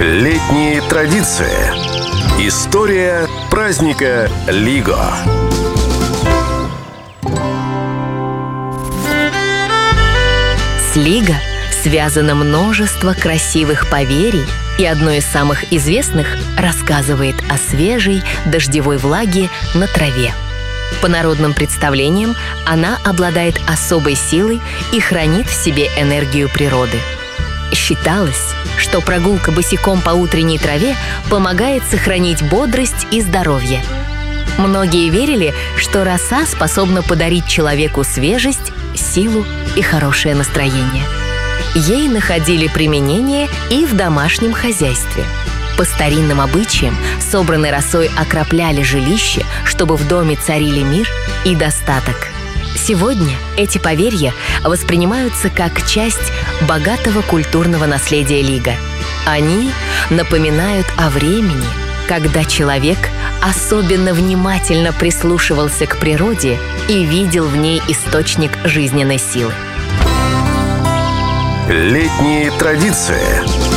Летние традиции. История праздника Лиго. С Лиго связано множество красивых поверий, и одно из самых известных рассказывает о свежей дождевой влаге на траве. По народным представлениям, она обладает особой силой и хранит в себе энергию природы. Считалось, что прогулка босиком по утренней траве помогает сохранить бодрость и здоровье. Многие верили, что роса способна подарить человеку свежесть, силу и хорошее настроение. Ей находили применение и в домашнем хозяйстве. По старинным обычаям, собранной росой окропляли жилище, чтобы в доме царили мир и достаток. Сегодня эти поверья воспринимаются как часть богатого культурного наследия Лиго. Они напоминают о времени, когда человек особенно внимательно прислушивался к природе и видел в ней источник жизненной силы. Летние традиции.